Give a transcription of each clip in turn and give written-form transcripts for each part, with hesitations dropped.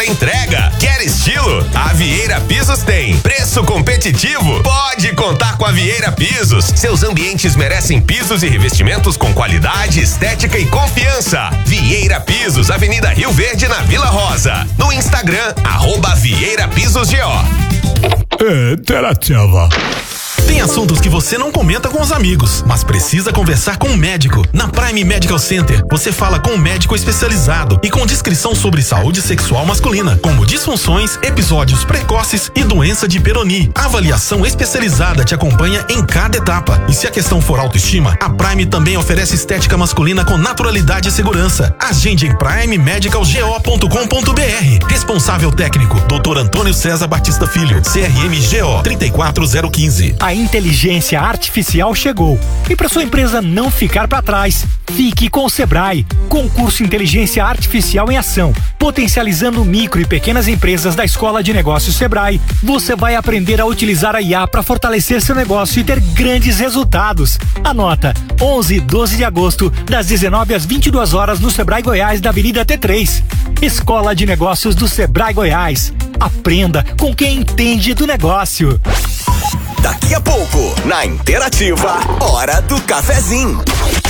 pronta entrega. Quer estilo? A Vieira Pisos tem. Preço competitivo? Pode contar com a Vieira Pisos. Seus ambientes merecem pisos e revestimentos com qualidade, estética e confiança. Vieira Pisos, Avenida Rio Verde, na Vila Rosa. No Instagram, @VieiraPisosGO. Interativa. Tem assuntos que você não comenta com os amigos, mas precisa conversar com um médico. Na Prime Medical Center, você fala com um médico especializado e com descrição sobre saúde sexual masculina, como disfunções, episódios precoces e doença de Peyronie. A avaliação especializada te acompanha em cada etapa. E se a questão for autoestima, a Prime também oferece estética masculina com naturalidade e segurança. Agende em primemedicalgo.com.br. Responsável técnico, Dr. Antônio César Batista Filho, CRMGO 34015. A inteligência artificial chegou. E para sua empresa não ficar para trás, fique com o Sebrae. Concurso Inteligência Artificial em Ação. Potencializando micro e pequenas empresas da Escola de Negócios Sebrae. Você vai aprender a utilizar a IA para fortalecer seu negócio e ter grandes resultados. Anota: 11 e 12 de agosto, das 19 às 22 horas no Sebrae Goiás, da Avenida T3. Escola de Negócios do Sebrae Goiás. Aprenda com quem entende do negócio. Daqui a pouco, na Interativa, hora do cafezinho.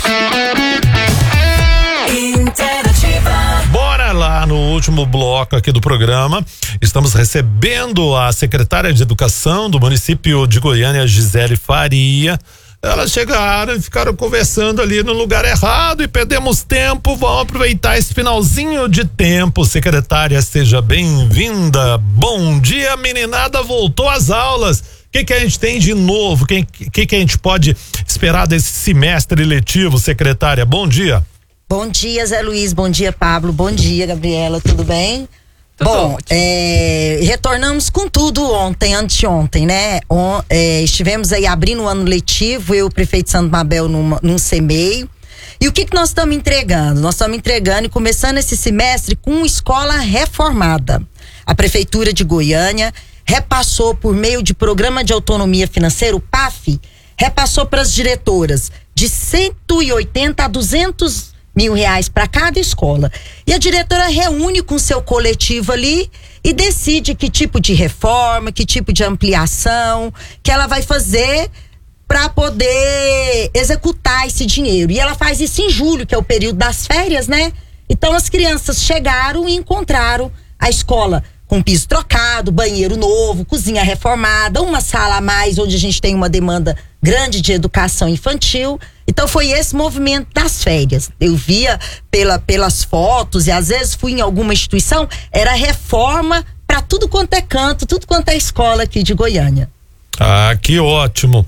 Interativa. Bora lá no último bloco aqui do programa. Estamos recebendo a secretária de Educação do município de Goiânia, Gisele Faria. Elas chegaram e ficaram conversando ali no lugar errado e perdemos tempo. Vamos aproveitar esse finalzinho de tempo. Secretária, seja bem-vinda. Bom dia, meninada, voltou às aulas. O que a gente tem de novo? O que a gente pode esperar desse semestre letivo, secretária? Bom dia. Bom dia, Zé Luiz. Bom dia, Pablo. Bom dia, Gabriela. Tudo bem? Bom, retornamos com tudo ontem, anteontem, né? Estivemos aí abrindo o ano letivo, eu, o prefeito Santo Mabel, num CMEI. E o que nós estamos entregando? Nós estamos entregando e começando esse semestre com uma escola reformada. A Prefeitura de Goiânia repassou, por meio de Programa de Autonomia Financeira, o PAF, repassou para as diretoras de 180 a 200 mil reais para cada escola. E a diretora reúne com seu coletivo ali e decide que tipo de reforma, que tipo de ampliação que ela vai fazer para poder executar esse dinheiro. E ela faz isso em julho, que é o período das férias, né? Então as crianças chegaram e encontraram a escola com piso trocado, banheiro novo, cozinha reformada, uma sala a mais onde a gente tem uma demanda grande de educação infantil. Então foi esse movimento das férias. Eu via pelas fotos e às vezes fui em alguma instituição, era reforma para tudo quanto é canto, tudo quanto é escola aqui de Goiânia. Ah, que ótimo.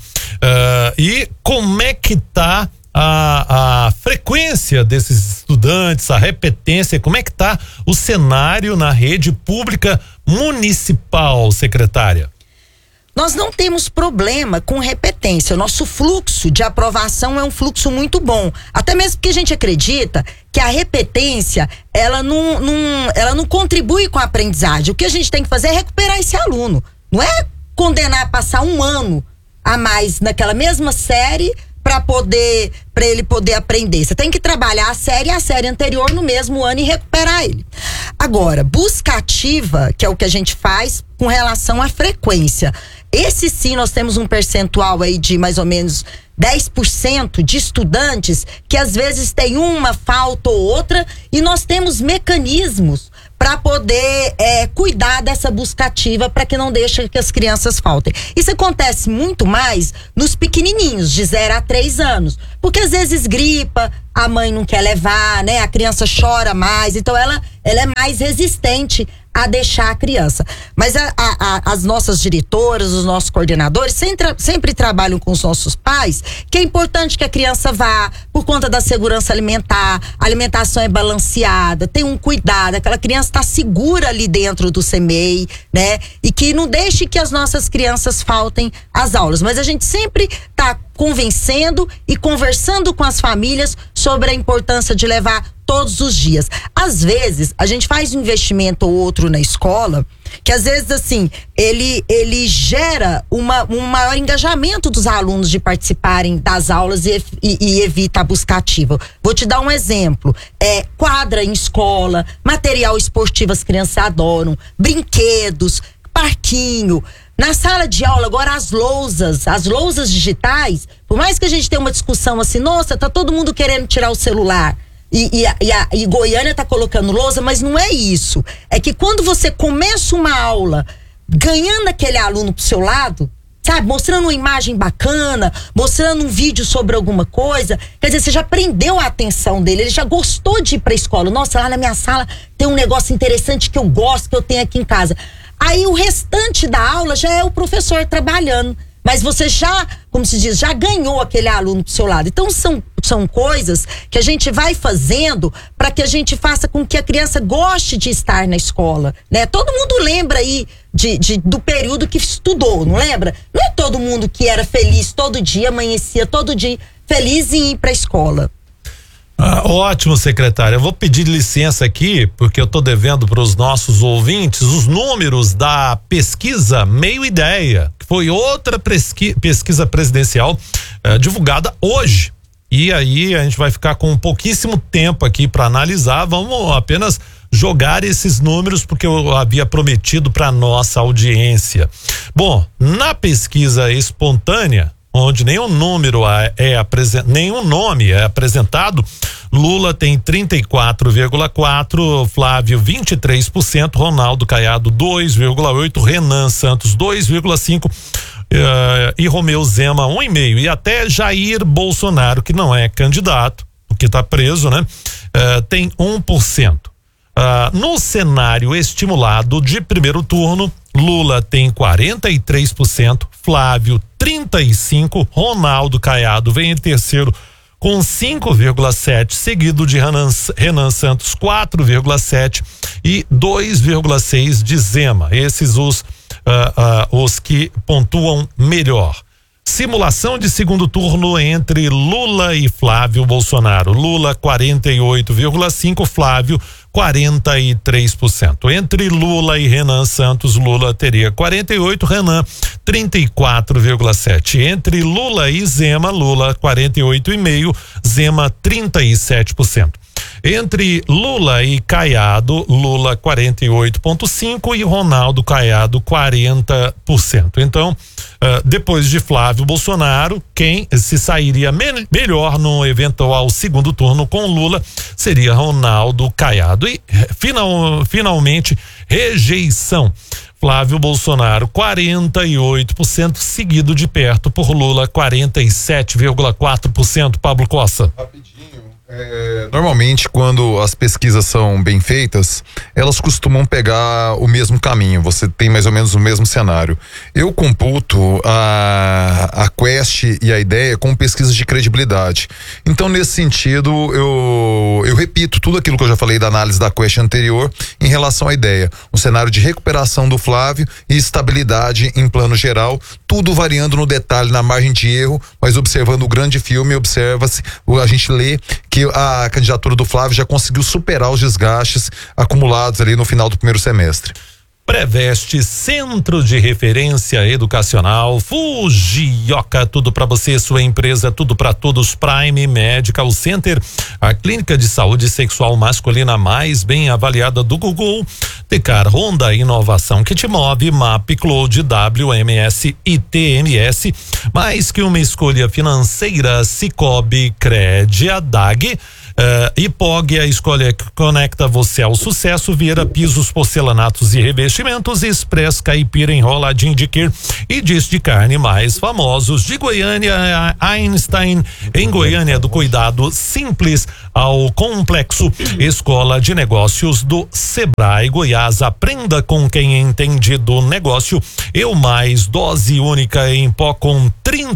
E como é que tá a frequência desses estudantes, a repetência, como é que tá o cenário na rede pública municipal, secretária? Nós não temos problema com repetência. O nosso fluxo de aprovação é um fluxo muito bom. Até mesmo porque a gente acredita que a repetência, ela não contribui com a aprendizagem. O que a gente tem que fazer é recuperar esse aluno. Não é condenar a passar um ano a mais naquela mesma série para ele poder aprender. Você tem que trabalhar a série anterior no mesmo ano e recuperar ele. Agora, busca ativa, que é o que a gente faz com relação à frequência. Esse sim, nós temos um percentual aí de mais ou menos 10% de estudantes que às vezes tem uma falta ou outra, e nós temos mecanismos para poder cuidar dessa busca ativa para que não deixe que as crianças faltem. Isso acontece muito mais nos pequenininhos, de 0 a 3 anos, porque às vezes gripa, a mãe não quer levar, né? A criança chora mais, então ela é mais resistente a deixar a criança. Mas as nossas diretoras, os nossos coordenadores sempre trabalham com os nossos pais, que é importante que a criança vá por conta da segurança alimentar, a alimentação é balanceada, tem um cuidado, aquela criança está segura ali dentro do CMEI, né? E que não deixe que as nossas crianças faltem às aulas. Mas a gente sempre está convencendo e conversando com as famílias sobre a importância de levar todos os dias. Às vezes, a gente faz um investimento ou outro na escola, que às vezes, assim, ele gera um maior engajamento dos alunos de participarem das aulas e evita a busca ativa. Vou te dar um exemplo. Quadra em escola, material esportivo as crianças adoram, brinquedos, parquinho. Na sala de aula, agora as lousas digitais, por mais que a gente tenha uma discussão assim, nossa, tá todo mundo querendo tirar o celular e Goiânia tá colocando lousa, mas não é isso. É que quando você começa uma aula ganhando aquele aluno pro seu lado, sabe, mostrando uma imagem bacana, mostrando um vídeo sobre alguma coisa, quer dizer, você já prendeu a atenção dele, ele já gostou de ir pra escola. Nossa, lá na minha sala tem um negócio interessante que eu gosto, que eu tenho aqui em casa. Aí o restante da aula já é o professor trabalhando. Mas você já, como se diz, já ganhou aquele aluno pro seu lado. Então são coisas que a gente vai fazendo para que a gente faça com que a criança goste de estar na escola, né? Todo mundo lembra aí do período que estudou, não lembra? Não é todo mundo que era feliz todo dia, amanhecia todo dia feliz em ir pra escola. Ótimo, secretária. Eu vou pedir licença aqui, porque eu estou devendo para os nossos ouvintes os números da pesquisa Meio Ideia, que foi outra pesquisa presidencial divulgada hoje. E aí a gente vai ficar com pouquíssimo tempo aqui para analisar. Vamos apenas jogar esses números, porque eu havia prometido para nossa audiência. Bom, na pesquisa espontânea, onde nenhum nome é apresentado, Lula tem 34,4%, Flávio 23%, Ronaldo Caiado 2,8%, Renan Santos 2,5%, e Romeu Zema 1,5%, e até Jair Bolsonaro, que não é candidato, porque está preso, né? Tem 1%. No cenário estimulado de primeiro turno, Lula tem 43%, Flávio 35%, Ronaldo Caiado vem em terceiro com 5,7%, seguido de Renan Santos 4,7% e 2,6% de Zema. Esses os que pontuam melhor. Simulação de segundo turno entre Lula e Flávio Bolsonaro. Lula 48,5%, Flávio 43%. Entre Lula e Renan Santos, Lula teria 48%, Renan 34,7%. Entre Lula e Zema, Lula 48,5%, Zema 37%. Entre Lula e Caiado, Lula 48,5% e Ronaldo Caiado 40%. Então, depois de Flávio Bolsonaro, quem se sairia melhor no eventual segundo turno com Lula seria Ronaldo Caiado. E finalmente, rejeição. Flávio Bolsonaro 48%, seguido de perto por Lula 47,4%. Pablo Costa. Rapidinho. Normalmente, quando as pesquisas são bem feitas, elas costumam pegar o mesmo caminho. Você tem mais ou menos o mesmo cenário. Eu computo a Quest e a Ideia como pesquisas de credibilidade. Então, nesse sentido, eu repito tudo aquilo que eu já falei da análise da Quest anterior em relação à Ideia. Um cenário de recuperação do Flávio e estabilidade em plano geral, tudo variando no detalhe, na margem de erro, mas observando o grande filme, a gente lê que a candidatura do Flávio já conseguiu superar os desgastes acumulados ali no final do primeiro semestre. Preveste Centro de Referência Educacional, Fujioka, tudo para você, sua empresa, tudo para todos. Prime Medical Center, a clínica de saúde sexual masculina mais bem avaliada do Google. Tecar Honda, inovação que te move. MAP Cloud, WMS e TMS, mais que uma escolha financeira. Cicobi, Cred, ADAG. IPOG, a escolha que conecta você ao sucesso. Vieira Pisos, porcelanatos e revestimentos. Express Caipira, Enroladinho de Quir e Diz de Carne, mais famosos de Goiânia. Einstein, em Goiânia, do cuidado simples ao Complexo Escola de Negócios do Sebrae Goiás. Aprenda com quem entende do negócio. Eu Mais, dose única em pó com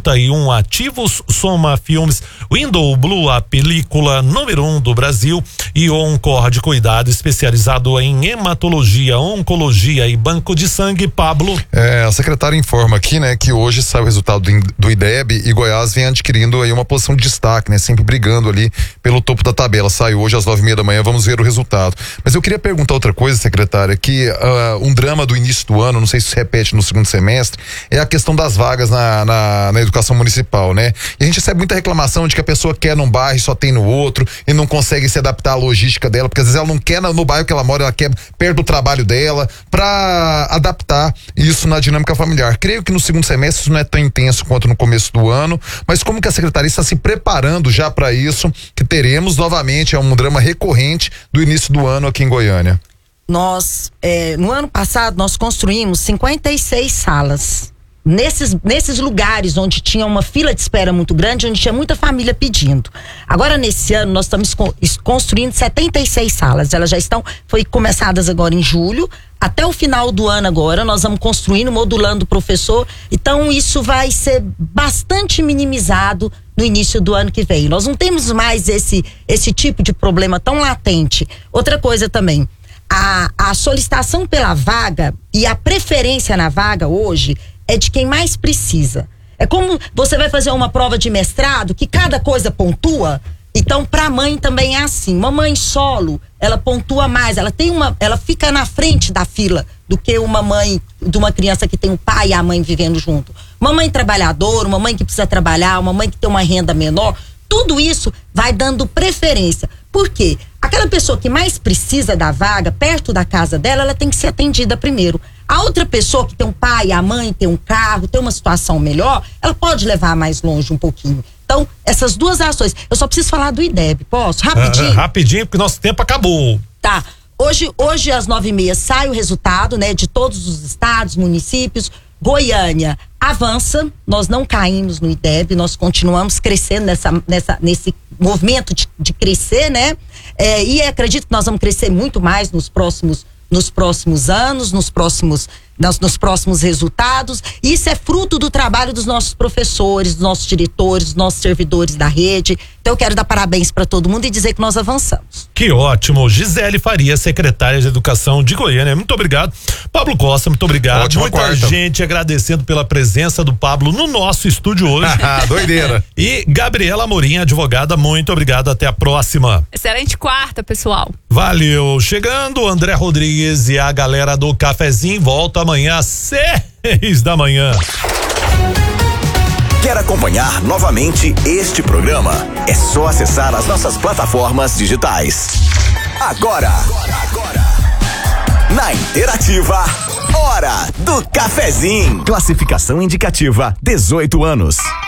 31 ativos, Soma Filmes, Window Blue, a película número 1 do Brasil, e Oncor, cuidado especializado em hematologia, oncologia e banco de sangue. Pablo. A secretária informa aqui, né, que hoje sai o resultado do IDEB e Goiás vem adquirindo aí uma posição de destaque, né, sempre brigando ali pelo topo da tabela. Sai hoje às 9:30 da manhã, vamos ver o resultado. Mas eu queria perguntar outra coisa, secretária, que um drama do início do ano, não sei se repete no segundo semestre, é a questão das vagas na educação municipal, né? E a gente recebe muita reclamação de que a pessoa quer num bairro e só tem no outro e não consegue se adaptar à logística dela, porque às vezes ela não quer no bairro que ela mora, ela quer perto do trabalho dela, para adaptar isso na dinâmica familiar. Creio que no segundo semestre isso não é tão intenso quanto no começo do ano, mas como que a secretaria está se preparando já para isso, que teremos novamente um drama recorrente do início do ano aqui em Goiânia? Nós, no ano passado, nós construímos 56 salas. Nesses lugares onde tinha uma fila de espera muito grande, onde tinha muita família pedindo. Agora, nesse ano, nós estamos construindo 76 salas. Elas já foi começadas agora em julho. Até o final do ano agora, nós vamos construindo, modulando o professor. Então, isso vai ser bastante minimizado no início do ano que vem. Nós não temos mais esse tipo de problema tão latente. Outra coisa também, a solicitação pela vaga e a preferência na vaga hoje é de quem mais precisa. É como você vai fazer uma prova de mestrado que cada coisa pontua. Então, para a mãe também é assim. Uma mãe solo, ela pontua mais, ela fica na frente da fila do que uma mãe de uma criança que tem o pai e a mãe vivendo junto. Uma mãe trabalhadora, uma mãe que precisa trabalhar, uma mãe que tem uma renda menor, tudo isso vai dando preferência. Por quê? Aquela pessoa que mais precisa da vaga, perto da casa dela, ela tem que ser atendida primeiro. A outra pessoa que tem um pai, a mãe tem um carro, tem uma situação melhor, ela pode levar mais longe um pouquinho. Então, essas duas ações. Eu só preciso falar do IDEB, posso? Rapidinho? Rapidinho, porque nosso tempo acabou. Tá. Hoje às 9:30 sai o resultado, né, de todos os estados, municípios. Goiânia avança, nós não caímos no IDEB, nós continuamos crescendo nesse movimento de crescer, né? E acredito que nós vamos crescer muito mais nos próximos anos, nos próximos resultados. Isso é fruto do trabalho dos nossos professores, dos nossos diretores, dos nossos servidores da rede. Então eu quero dar parabéns para todo mundo e dizer que nós avançamos. Que ótimo. Gisele Faria, secretária de Educação de Goiânia, muito obrigado. Pablo Costa, muito obrigado. Ótima Muita quarta. gente agradecendo pela presença do Pablo no nosso estúdio hoje. Doideira. E Gabriela Amorim, advogada, muito obrigado. Até a próxima. Excelente quarta, pessoal. Valeu. Chegando, André Rodrigues e a galera do Cafezinho volta amanhã às 6 da manhã. Quer acompanhar novamente este programa? É só acessar as nossas plataformas digitais. Agora. Na Interativa, Hora do Cafezinho. Classificação indicativa 18 anos.